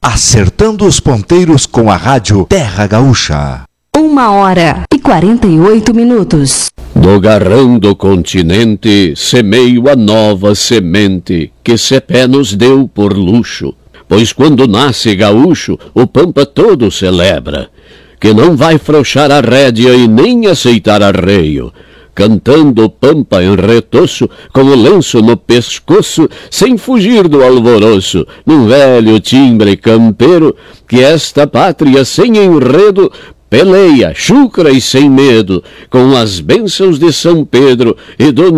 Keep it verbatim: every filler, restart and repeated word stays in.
Acertando os ponteiros com a rádio Terra Gaúcha. Uma hora e quarenta e oito minutos. Do garrão do continente semeio a nova semente que Cepé nos deu por luxo, pois quando nasce gaúcho o pampa todo celebra, que não vai frouxar a rédea e nem aceitar arreio, cantando pampa em retoço, com o lenço no pescoço, sem fugir do alvoroço, num velho timbre campeiro, que esta pátria sem enredo peleia, chucra e sem medo, com as bênçãos de São Pedro e do